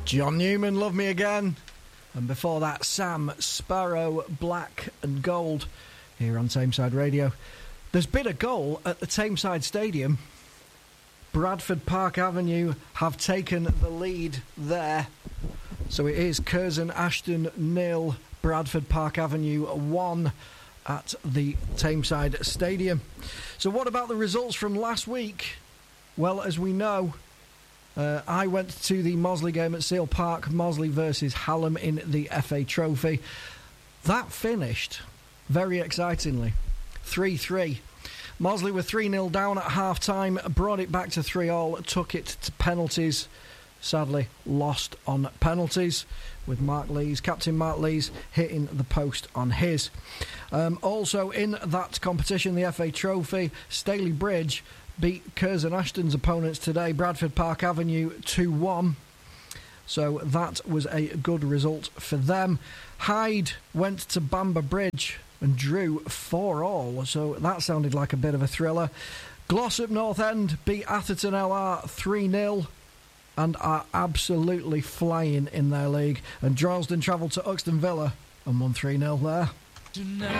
John Newman, Love Me Again. And before that, Sam Sparro, Black and Gold, here on Tameside Radio. There's been a goal at the Tameside Stadium. Bradford Park Avenue have taken the lead there. So it is Curzon Ashton 0, Bradford Park Avenue 1 at the Tameside Stadium. So what about the results from last week? Well, as we know, I went to the Mosley game at Seal Park, Mosley versus Hallam in the FA Trophy. That finished, very excitingly, 3-3. Mosley were 3-0 down at half-time, brought it back to 3-3, took it to penalties. Sadly, lost on penalties, with Captain Mark Lees hitting the post on his. Also in that competition, the FA Trophy, Staley Bridge beat Curzon Ashton's opponents today, Bradford Park Avenue 2-1. So that was a good result for them. Hyde went to Bamber Bridge and drew 4-4, so that sounded like a bit of a thriller. Glossop North End beat Atherton LR 3-0 and are absolutely flying in their league. And Droylsden travelled to Uxton Villa and won 3-0 there.